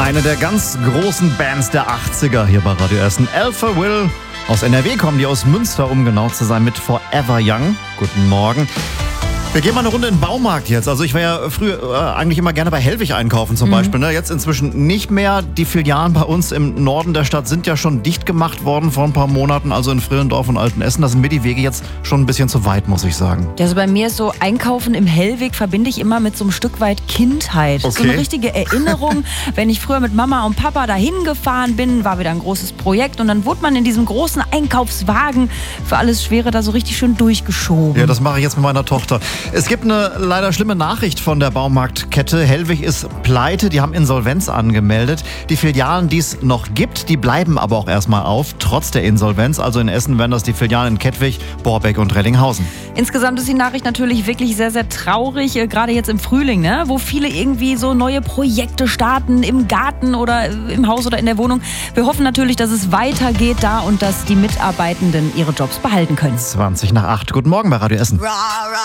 Eine der ganz großen Bands der 80er hier bei Radio Essen. Alpha Will. Aus NRW kommen die, aus Münster, um genau zu sein, mit Forever Young. Guten Morgen. Wir gehen mal eine Runde in den Baumarkt jetzt. Also ich war ja früher eigentlich immer gerne bei Hellwig einkaufen zum Beispiel. Ne? Jetzt inzwischen nicht mehr. Die Filialen bei uns im Norden der Stadt sind ja schon dicht gemacht worden vor ein paar Monaten. Also in Frillendorf und Altenessen. Da sind mir die Wege jetzt schon ein bisschen zu weit, muss ich sagen. Ja, also bei mir ist so Einkaufen im Hellweg verbinde ich immer mit so einem Stück weit Kindheit. Okay. So eine richtige Erinnerung. Wenn ich früher mit Mama und Papa dahin gefahren bin, war wieder ein großes Projekt. Und dann wurde man in diesem großen Einkaufswagen für alles Schwere da so richtig schön durchgeschoben. Ja, das mache ich jetzt mit meiner Tochter. Es gibt eine leider schlimme Nachricht von der Baumarktkette. Hellwig ist pleite, die haben Insolvenz angemeldet. Die Filialen, die es noch gibt, die bleiben aber auch erstmal auf, trotz der Insolvenz. Also in Essen wären das die Filialen in Kettwig, Borbeck und Rellinghausen. Insgesamt ist die Nachricht natürlich wirklich sehr, sehr traurig, gerade jetzt im Frühling, ne? Wo viele irgendwie so neue Projekte starten, im Garten oder im Haus oder in der Wohnung. Wir hoffen natürlich, dass es weitergeht da und dass die Mitarbeitenden ihre Jobs behalten können. 20 nach 8. Guten Morgen bei Radio Essen.